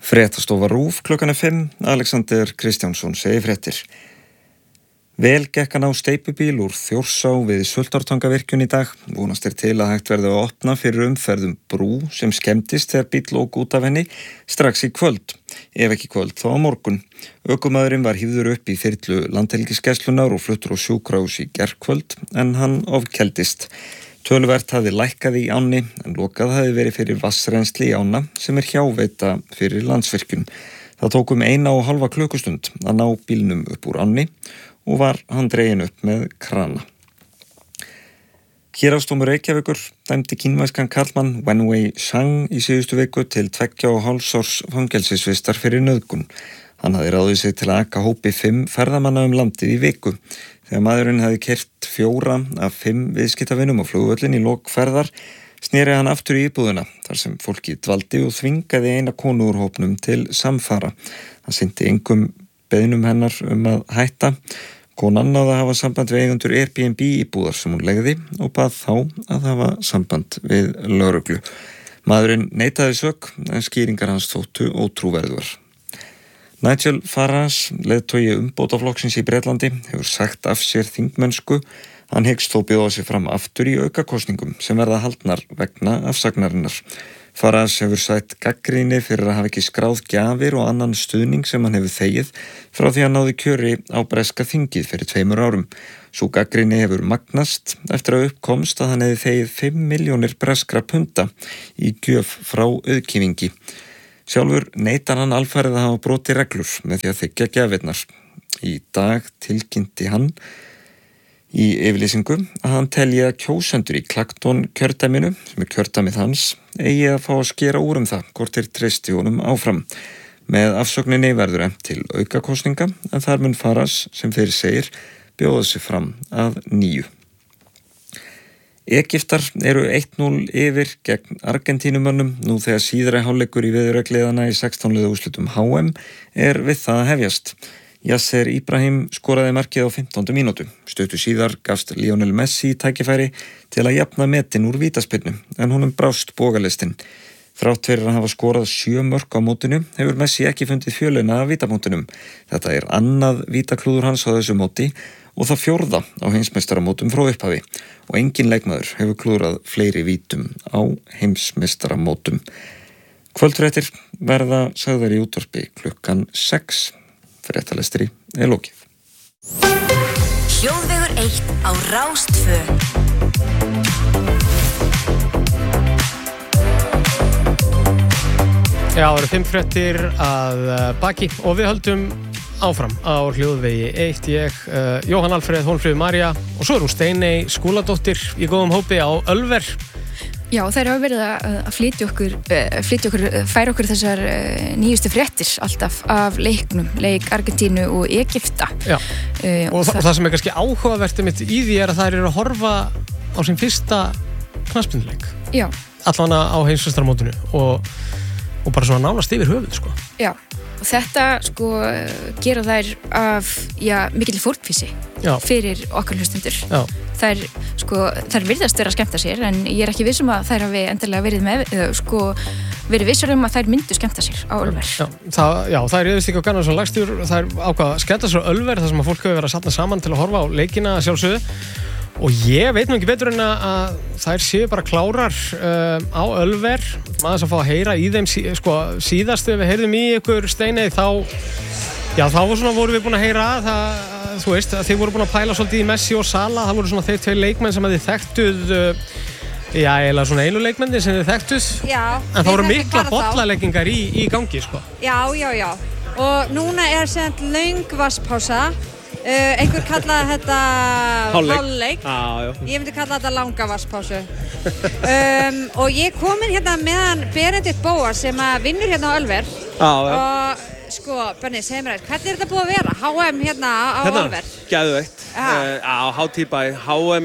Fréttastofa RÚV klukkan 5, Alexander Kristjánsson segir fréttir. Vel gekk hann á steypubíl úr Þjórsá við Sultartangavirkjun í dag. Vonast til að hægt verði að opna fyrir umferðum brú sem skemmtist þegar bíll ók út af henni strax í kvöld. Ef ekki kvöld þá á morgun. Ökumaðurinn var hífður upp í þyrlu Landhelgisgæslunnar og fluttur á sjúkrahús í gærkvöld en hann ofkeldist. Töluvert hafði lækkað í ánni en lokað hafði verið fyrir vatnsrennsli í ána sem hjáveita fyrir Landsvirkjun. Það tók 1,5 klukkustund að ná bílnum upp úr ánni og var hann dreginn upp með krana. Héraðsdómur Reykjavíkur dæmdi kínverskan karlmann Wenwei Zhang í síðustu viku til 2,5 árs fangelsisvistar fyrir nauðgun. Hann hafði ráðið sig til að aka hópi 5 ferðamanna landið í viku. Þegar maðurinn hafði keyrt 4 af 5 viðskiptavinum á flugvöllin í lok ferðar, sneri hann aftur í íbúðina þar sem fólki dvaldi og þvingaði eina konu úr hópnum til samfara. Hann sinnti engum beiðnum hennar að hætta. Konan náði að hafa samband við eigendur Airbnb íbúðar sem hún legði og bað þá að hafa samband við lögreglu. Maðurinn neitaði sök en skýringar hans þóttu ótrúverðugar. Nigel Farage, leiðtogi umbótaflokksins í Bretlandi, hefur sagt af sér þingmennsku. Hann hyggst þó bjóða sig fram aftur í aukakosningum sem verða haldnar vegna afsagnarinnar. Farage hefur sætt gagnrýni fyrir að hafa ekki skráð gjafir og annan stuðning sem hann hefur þegið frá því að náði kjöri á breska þingið fyrir 2 árum. Sú gagnrýni hefur magnast eftir að uppkomst að hann hefði þegið 5 milljónir breskra punda í gjöf frá auðkýfingi. Sjálfur neitar hann alfarið að hafa brotið reglur með því að þiggja gjafirnar. Í dag tilkynnti hann í yfirlýsingu að hann telji að kjósendur í Clacton kjördæminu, sem kjördæmið hans, eigi að fá að skera úr það hvort þeir treysti honum áfram. Með afsögninni verður efnt til aukakosninga en þar mun Farage, sem fyrir segir, bjóða sig fram að nýju. Egyptar eru 1-0 yfir gegn Argentínumönnum nú þegar síðari hálfleikur í viðuregliðana í 16 liða úrslitum HM við það að hefjast. Yasser Ibrahim skoraði markið á 15. mínútu. Stuttu síðar gafst Lionel Messi tækifæri til að jafna metin úr vítaspyrnu en honum brást bogalistin. Þrátt fyrir að hafa skorað 7 mörk á mótinu hefur Messi ekki fundið fjölina af vítamótunum. Þetta annað vítaklúður hans á þessu móti og það 4. á heimsmeistaramótum frá upphafi og engin leikmaður hefur klúðrað fleiri vítum á heimsmeistaramótum. Kvöldfréttir verða sagðar í útvarpi klukkan 6. Fréttalestri lokið. Hljóðvegur 1 á Rás 2. Já, það eru 5 fréttir að baki og við höldum áfram á hljóðvegi 1. Ég, Jóhann Alfreð, Hólmfríður María og svo hún Steiney Skúladóttir í góðum hópi á Ölver. Já, þær hafa verið að færa okkur þessar nýjustu fréttir alltaf af leik Argentínu og Egypta. Já, og það sem kannski áhugavert mitt í því að þær eru að horfa á sín fyrsta knattspyrnuleik. Já. Allavega á heimsmeistaramótinu og bara svona nánast yfir höfuð, sko. Já, og þetta, gera þær af, mikill fórnfýsi fyrir okkar hlustendur. Já. Þær virðast vera að skemmta sér, en ég ekki viss að þær hafi endilega verið vissar að þær myndu skemmta sér á Ölver. Það yfirst ekki á Garðarsson Lagstígur, þær ákvað að skemmta sér á Ölver, þar sem að fólk hefur verið að safna saman til að horfa á leikina sjálfsögðu. Og ég veit nú ekki betur en að þær séu bara klárar á Ölver. Maður að fá að heyra í þeim síðast þegar við heyrðum í ykkur Steiney þá vorum við búin að heyra þú veist, að þið voru búin að pæla svolítið í Messi og Salah. Það voru svona þeir 2 leikmenn sem þið þekktuð eiginlega svona einu leikmenni sem þið þekktuð. Já. En það voru mikla bollaleggingar í gangi, sko. Já. Og núna sem löng vatnspása. Einhver kallaði þetta hálfleik. Ég myndi kalla þetta langa vatnspásu. Og ég kom inn hérna meðan Benedikt Bóas sem vinnur hérna á Ölver. Og Benni, segð mér hvernig þetta búið að vera? HM hérna á Ölver? Geðveikt. Á hátíbæ. HM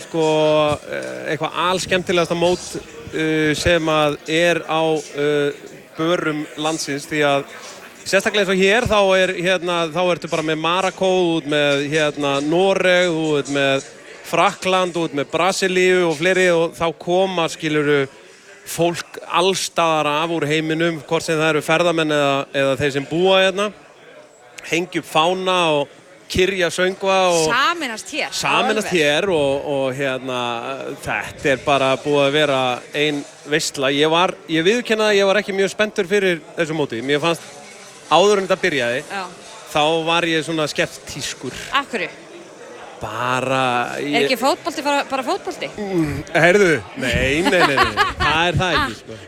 eitthvað alskemmtilegasta mót sem á börum landsins því að sérstaklega eins og hér, þá ertu bara með Marakó, út með Noreg, út með Frakkland, út með Brasilíu og fleiri og þá koma, fólk allstaðar af úr heiminum, hvort sem það eru ferðamenn eða þeir sem búa hérna, hengja upp fána og kyrja söngva og sameinast hér og hérna þetta bara búið að vera ein veisla. Ég viðurkenna að ég var ekki mjög spenntur fyrir þessu móti. Mér fannst áður en þetta byrjaði, þá var ég svona skeptískur. Af hverju? Er ekki fótbolti bara fótbolti? Heyrðu, nei, það er það ekki, sko.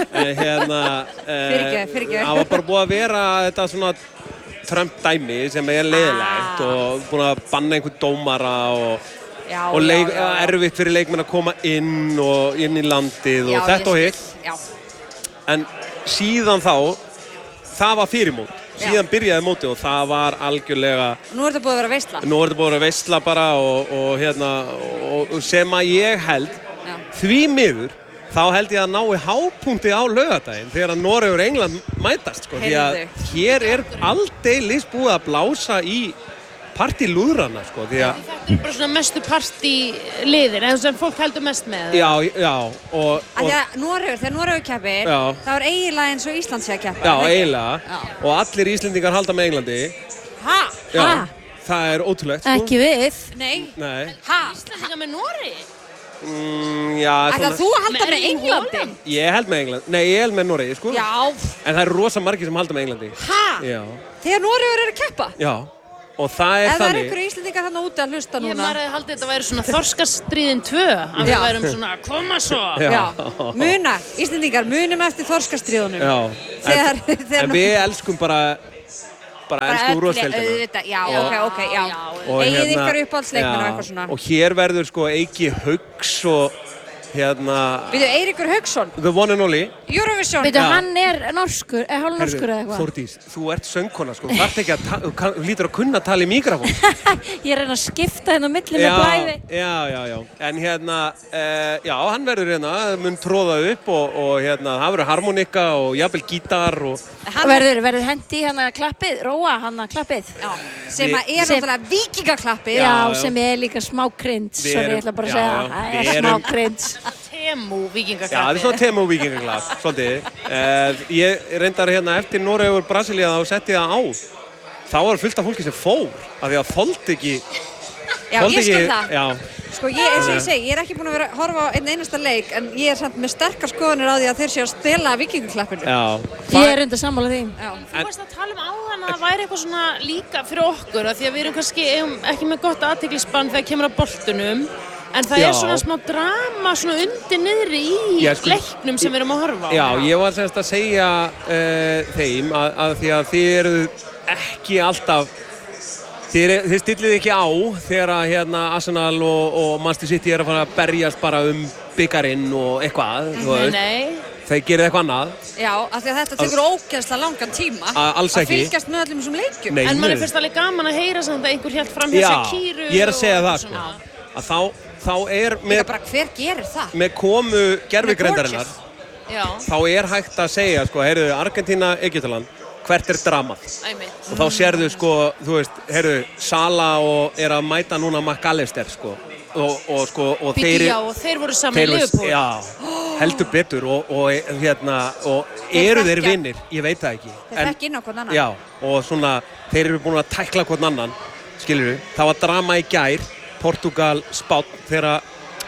Fyrirgefðu. Það var bara búið að vera þetta svona Trump-dæmi sem leiðilegt og búin að banna einhvern dómara og erfitt fyrir leikmenn að koma inn í landið og þetta og hitt. En síðan það var fyrirmót. Síðan byrjaði mótið og það var algjörlega... Nú er þetta búið að vera veisla. Nú er þetta búið að vera veisla bara og sem að ég held, því miður, þá held ég að nái hápunkti á laugardaginn þegar að Noregur og England mætast, sko. Því að hér aldeilis búið að blása í partylúðrana, sko. Þetta er bara svona mestu partyliðir, eða sem fólk heldur mest með. Já. Þegar Noregur keppir, þá er eiginlega eins og Ísland sé að keppa. Já, eiginlega. Og allir Íslendingar halda með Englandi. Já, það er ótrúlegt, sko. Ekki við. Nei. Íslendingar með Noregi? Ætlar þú að halda með Englandi? Ég held með Englandi. Nei, ég held með Noregi, sko. Já. En það eru rosa margir sem halda með Englandi. Já. Þegar Noregur að keppa? Já. Og það er þannig... Ef það einhverju Íslendingar þarna úti að hlusta núna... Maður hefði haldið þetta væri svona Þorskastríðin 2. Að við værum svona, koma svo! Já. Íslendingar, munum eftir Þorskastríðunum. Já. En við elskum bara elskum úrvalsdeildina. Já. Eigið ykkar uppáhaldsleikmenn og eitthvað svona. Og hér verður sko Eiki Hauks og Býtu, Eiríkur Hauksson. The one and only. Eurovision. Býtu, hann hálfnorskur eða eitthvað. Þórdís, þú ert söngkona, sko. Þú lítur að kunna tala í mikrofón. Ég reyna að skipta hérna á milli með blæði. Já. En hann verður mun tróða upp og það verður harmonika og jafnvel gítar og... Verður hendi klappið, róa klappið. Já, sem er náttúrulega vikingaklappið. Já, sem er líka smá cringe. Sorry, ég ætla bara að segja, það er smá cringe. Temu vikingaklapp. Já, það er svona Temu vikingaklapp, svolítið. Ég reyndar eftir Noregur og Brasilía þá setti það á. Þá var fullt af fólki sem fór, af því að þoldi ekki... Já, ég skil það. Já. Sko, eins og ég segi, ég er ekki búin að horfa á einn einasta leik, en ég er samt með sterkar skoðanir á því að þeir séu að stela vikingaklappinu. Já. Ég er undir sammála því. Þú varst að tala áðan að það væri eitthvað svona líka fyrir okkur, af því að við erum kannski ekki með gott athyglisbann þegar kemur að boltunum. En það er svona smá drama svona undir niðri í leiknum sem við erum að horfa á. Já, ég var semst að segja þeim að því að þið eru ekki alltaf, þið stillið ekki á þegar að Arsenal og Manchester City eru að fara að berjast bara bikarinn og eitthvað. Nei. Þeir gerir eitthvað annað. Já, af því að þetta tekur ógeðslega langan tíma. Alls ekki. Að fylgjast með öllum þessum leikjum. Nei, en mann finnst alveg gaman að heyra samt að einhver hélt fram hjá Shakíru. Já, ég er að segja það, sko. Að þá er með... bara hver gerir það? Með komu gervigreindarinnar, þá er hægt að segja, sko, heyrðu, Argentína, Egyptaland, hvert er dramað? Og þá sérðu, sko, þú veist, heyrðu, Sala og er að mæta núna McAllister, sko. Og þeir voru saman í Liverpool. Já, heldur betur og eru þeir vinnir? Ég veit það ekki. Þeir þekki inn á hvern annan. Já, og svona, þeir eru búin að tækla hvern annan, skilurðu. Það var drama í gær. Portugal, Spánn, þegar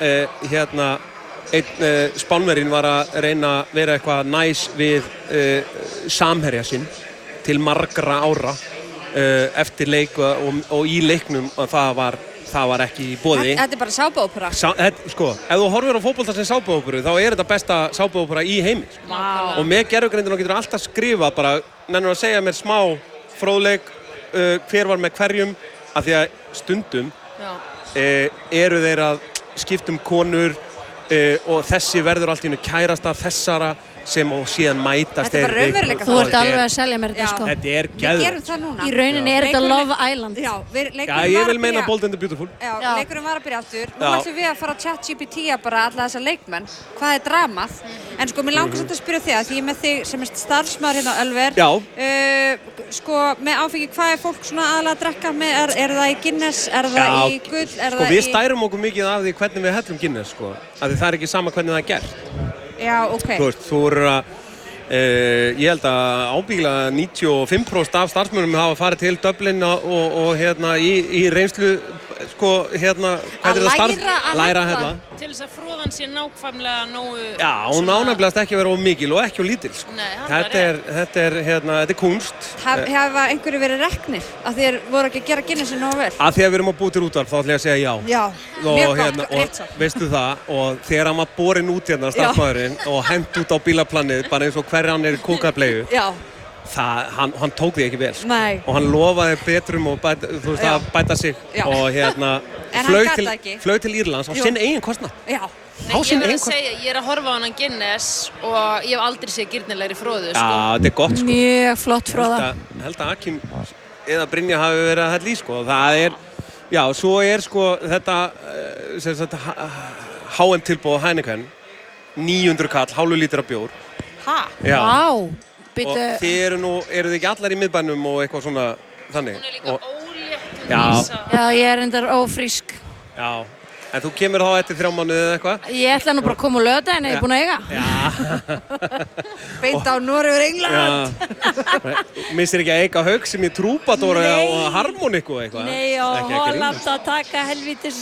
einn Spánverinn var að reyna að vera eitthvað næs við samherja sinn til margra ára eftir leik og í leiknum og það var ekki í boði. Þetta er bara sápuópera. Sko, ef þú horfir á fótbolta sem sápuóperu, þá er þetta besta sápuópera í heimi. Wow. Og með gervigreindina getur alltaf skrifað bara, nennir að segja mér smá fróðleik, hver var með hverjum, af því að stundum eru þeir að skipta konur og þessi verður allt í einu kærasta þessara sem og síðan mætast. Þetta er bara raunveruleika. Þú ert alveg að selja mér þetta, sko. Þetta er geðveikt. Við gerum það núna. Í rauninni er þetta Love Island. Já, ég vil meina Bold and the Beautiful. Já, leikurinn var að byrja aftur. Nú ætlum við að fara að ChatGPT-a bara alla þessa leikmenn. Hvað er dramað? En sko, mér langar samt að spyrja þig, því ég er með þig sem er starfsmaður hérna á Ölver. Já. Sko, með áfengi, hvað er fólk svona aðalega að drekka með? Er það í Guinness? Er það í Gull? Sko, við stærum okkur mikið af því hvernig við hellum Guinness, sko. Af því það er ekki sama hvernig það er gert. Já, ok. Þú veist, þú eru að ég held að ábyggilega 95% af starfsmönnum hafa farið til Dublin og hérna í reynslu sko hérna að læra hérna til þess að fróðan sé nákvæmlega nógu já, hún ánægilegt ekki að vera of mikil og ekki of lítil sko. Nei, þetta er kunst Hafa einhverju verið reknir að þér voru ekki að gera Guinnessi nógu vel? Að því að við erum að búa til útvarp þá ætla ég að segja já mjög hérna, gott, rétt svo veistu það, og þegar hann var borinn út hérna starfsmaðurinn og hent út á bílaplanið bara eins og hver hann kókableiðu hann tók því ekki vel sko. Og hann lofaði betrum og að bæta sig og hérna flög til Írlands á sinn eigin kostnað ég er að horfa á hann Guinness og ég hef aldrei séð girnilegri fróðu sko. þetta er gott sko. Mjög flott fróða held að Akim eða Brynja hafi verið að hella í sko. Það svo er sko þetta HM tilboð Heineken 900 kall, hálfu lítra bjór Vá og þið eru ekki allar í miðbænum og eitthvað svona þannig hún er líka ólétt Já, ég er endar ófrísk en þú kemur þá eftir 3 mánuði eða eitthvað Ég ætla nú bara að koma á laugardaginn ég er búin að eiga Beint á Noregur England Missir ekki að eiga haug sem í Trúbadóra og harmoniku eitthvað Nei, og Holland að taka helvítis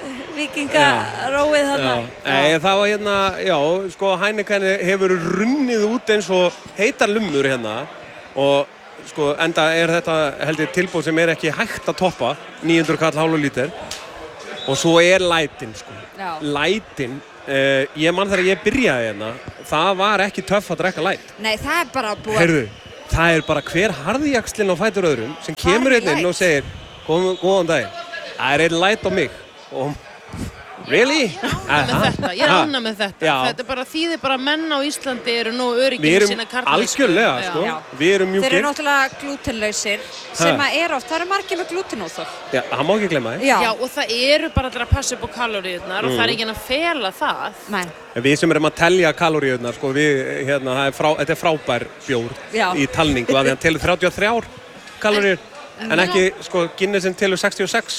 vikingaróið þarna það var hérna, sko Heineken hefur runnið út eins og heitar lummur hérna og sko enda er þetta heldur tilbúð sem er ekki hægt að toppa 900 kall hálfu lítur og svo er lætin sko. Lætin, ég man þegar ég byrjaði hérna það var ekki töff að drekka læt Nei, það er bara búið Heyrðu, það er bara hver harðjaxlinn á fætur öðrum sem kemur inn og segir góðan dag, það er einn læt á mig og really? Ég er ánægð með þetta þetta er bara þýðir bara að menn á Íslandi eru nógu öryggir sína karlmennsku algjörlega, sko. Við erum mjúkir Þeir eru náttúrulega glútenlausir sem að er oft, það eru margir með glútenóþol það má ekki glemma því Já, og það eru bara allir að passa upp á kaloríurnar og það er ekki að fela það Nei. Við sem erum að telja kaloríurnar sko, þetta er frábær bjór í talningu að hann telur 33 kaloríur en ekki, sko, Guinnessin telur 66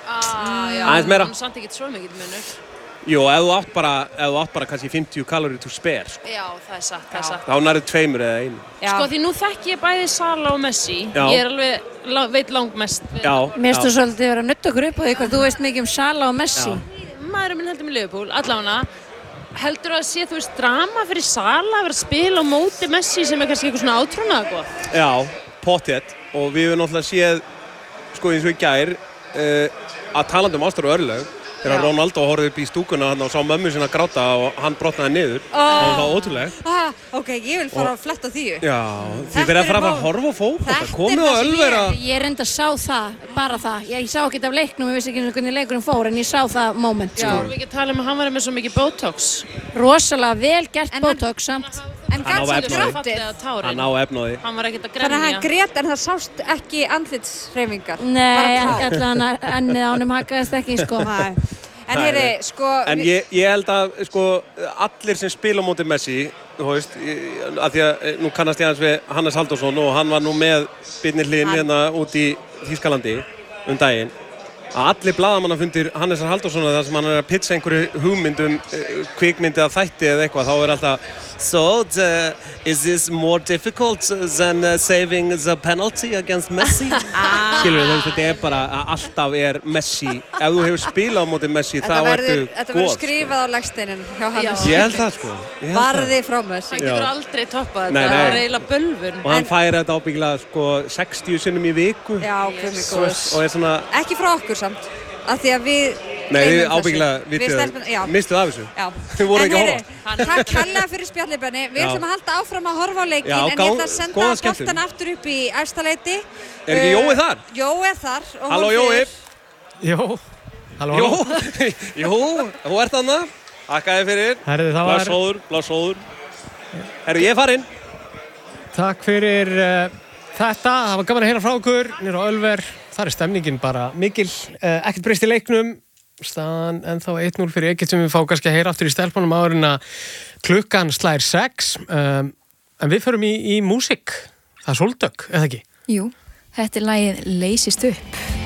aðeins meira hann samt ekki svo mikið munur Jú, ef þú átt bara kannski 50 kaloríur to spare sko. Já, það er satt þá nærðu 2 eða 1 Sko, því nú þekki ég bæði Sala og Messi ég er alveg, veit langmest Mér stu svolítið vera að nutta okkur upp á því hvað þú veist mikið Sala og Messi Maðurinn minn heldur með Liverpool, allavega heldur að sé, þú veist, drama fyrir Sala að vera að spila á móti Messi sem er kannski eitthvað svona átrúnaða gott Já, pottþétt og við höfum náttúrulega séð sko eins og í gær að talandi ástar og örlög þegar Ronaldo horfði upp í stúkuna og sá mömmu sinna gráta og hann brotnaði niður og það var ótrúlegt Ok, ég vil fara að fletta því Já, þið verða að fara að horfa á fótbolta komið á Ölvera Ég reynda að sá það, bara það Ég sá ekkert af leiknum, ég vissi ekki hvernig leikurinn fór en ég sá það moment Já, við ekki tala um að hann var með svo mikið Botox Rosalega vel gert Botox samt En gæt gráttið Hann á efnaði Hann var ekkert að gremja Þannig að hann grét en það sást ekki andlitshreyfingar Nei, allavega ennið ánum hakaðist ekki sko En heyri, sko En ég held að, sko, allir sem spila á móti Messi þú veist, að því að nú kannast ég aðeins við Hannes Halldórsson og hann var nú með Birnir Hlyn hérna út í Þýskalandi daginn að allir blaðamannafundir Hannesar Halldórssonar þar sem hann er að pitcha einhverju hugmynd kvikmyndi eða þætti eða eitthvað þá er alltaf So, is this more difficult than saving the penalty against Messi? Skilur þú, þetta er bara að alltaf er Messi ef þú hefur spilað á móti Messi þá ertu góð Þetta verður skrifað á legsteinin hjá Hannes Ég held það sko Varði frá Messi Hann getur aldrei toppað þetta, það er eiginlega bölvun Og hann færi þetta ábyggilega sko 60 sinnum í viku Já, komið góðs Og er svona Ekki frá okkur samt Af því að við Nei, ábyggilega mistuð af þessu Þið voru ekki að horfa Takk kærlega fyrir spjallið Benni Við ætlum að halda áfram að horfa á leikinn En ég ætla að senda boltan aftur upp í Efstaleiti Er ekki Jói þar? Jói er þar Halló Jói Jó, halló Jó, þú ert þarna Þakkaði fyrir Blásóður Herru, ég er farinn Takk fyrir þetta Það var gaman að heyra frá okkur Nýra á Ölver Það er stemningin bara mikil ekkert breyst í leiknum staðan ennþá 1-0 fyrir Egypt sem við fá kannski að heyra aftur í stelpunum áður en að klukkan slær 6 en við förum í músík það er Sóldögg, eða ekki? Jú, þetta er lagið Leysist upp